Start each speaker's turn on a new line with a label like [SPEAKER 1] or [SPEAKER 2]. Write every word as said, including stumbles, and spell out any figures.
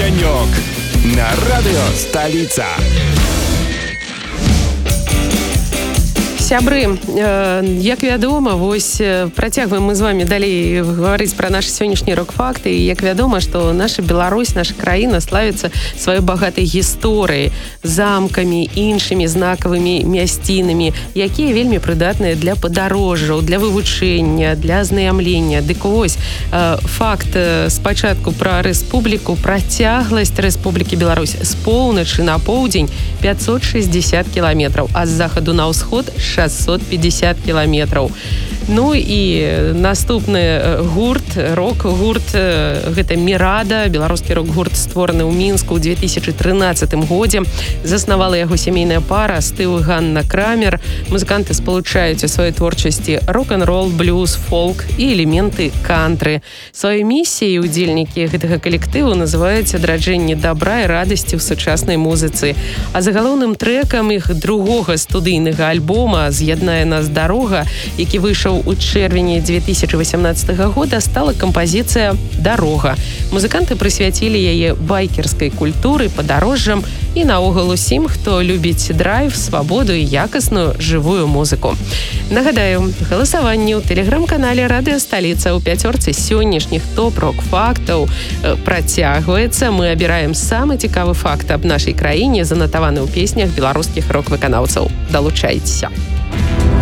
[SPEAKER 1] Огонек на радио «Столица».
[SPEAKER 2] Сябры, як вядома, вось працягваем мы з вами далей гаварыць пра нашы сённяшнія рок-факты, і як вядома, што наша Беларусь, наша краіна славіцца сваёй багатай гісторыяй, замкамі, іншымі знакавымі мясцінамі, якія вельмі прыдатныя для падарожжаў, для вывучэння, для азнаямлення. Дык вось, факт спачатку пра рэспубліку, працягласць Рэспублікі Беларусь з поўначы на поўдзень пятьсот шестьдесят кіламетраў, а з захаду на ўсход шестьсот пятьдесят кіламетраў. Ну і наступны гурт, рок-гурт, гэта Мірада, беларускі рок-гурт, створаны ў Мінску ў две тысячы трынаццатым годзе. Заснавала яго сямейная пара Стыў і Ганна Крамер. Музыканты спалучаюць у сваёй творчасці рок-н-рол, блюз, фолк і элементы кантры. Сваёй місіяй удзельнікі гэтага калектыву называюць адраджэнне дабра і радасці ў сучаснай музыцы. А загалоўным трэкам іх другога студыйнага альбома «З'яднае нас дарога», які выйшаў у чэрвені две тысячи восемнадцатого года, стала кампазіцыя «Дарога». Музыканты прысвяцілі яе байкерскай культуры, падарожжам і наогул усім, хто любіць драйв, свабоду і якасную жывую музыку. Нагадаю, галасаванне ў тэлеграм-канале «Радыё Сталіца» ў пяцёрцы сённяшніх топ-рок-фактаў працягваецца. Мы абіраем самы цікавы факт аб нашай краіне, занатаваны ў песнях беларускіх рок-выканаўцаў. Далучайцеся!